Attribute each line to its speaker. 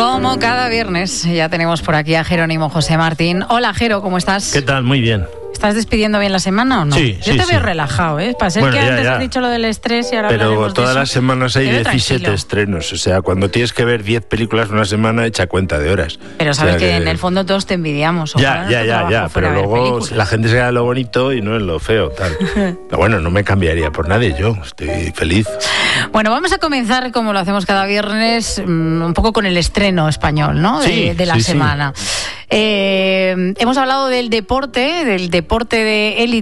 Speaker 1: Como cada viernes, ya tenemos por aquí a Jerónimo José Martín. Hola, Jero, ¿cómo estás?
Speaker 2: ¿Qué tal? Muy bien.
Speaker 1: ¿Estás despidiendo bien la semana o no?
Speaker 2: Sí,
Speaker 1: Yo te veo relajado, ¿eh? Para ser que antes has dicho lo del estrés y ahora
Speaker 2: Pero
Speaker 1: hablaremos
Speaker 2: todas
Speaker 1: de
Speaker 2: las
Speaker 1: eso.
Speaker 2: semanas hay
Speaker 1: Te veo
Speaker 2: 17
Speaker 1: tranquilo.
Speaker 2: estrenos. O sea, cuando tienes que ver 10 películas una semana, echa cuenta de horas.
Speaker 1: Pero sabes que en el fondo todos te envidiamos. Ojalá nuestro trabajo
Speaker 2: Ya.
Speaker 1: fuera
Speaker 2: Pero
Speaker 1: ver
Speaker 2: luego
Speaker 1: películas.
Speaker 2: la gente se queda en lo bonito y no en lo feo, tal. Pero bueno, no me cambiaría por nadie. Yo estoy feliz.
Speaker 1: Bueno, vamos a comenzar, como lo hacemos cada viernes, un poco con el estreno español, ¿no? De la semana. Hemos hablado del deporte de élite.